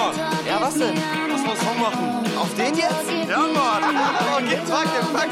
Ja, was denn? Lass mal Song machen. Auf den jetzt? Ja, Mann. Okay, pack